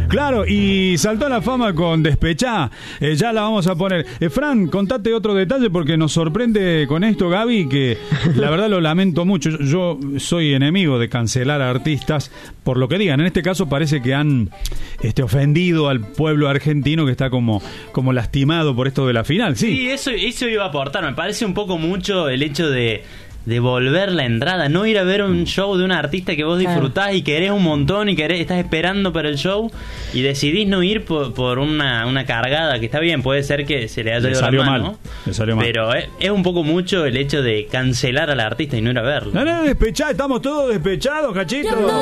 Claro, y saltó a la fama con Despechá. Ya la vamos a poner. Fran, contate otro detalle porque nos sorprende con esto, Gaby, que la verdad lo lamento mucho. Yo soy enemigo de cancelar a artistas por lo que digan. En este caso parece que han ofendido al pueblo argentino que está como lastimado por esto de la final. Sí, eso iba a aportar. Me parece un poco mucho el hecho de devolver la entrada, no ir a ver un show de un artista que vos disfrutás y querés un montón y estás esperando para el show y decidís no ir por una cargada, que está bien, puede ser que se le haya ido la mano, le salió mal. Pero es un poco mucho el hecho de cancelar al artista y no ir a verlo. No, despechá, estamos todos despechados, cachito.